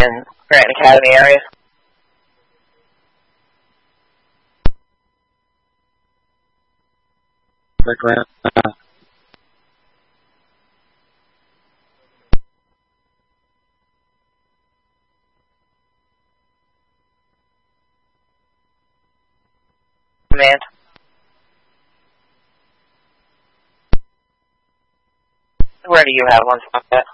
in Grant Academy area. Grant. Command. Where do you have one spot at?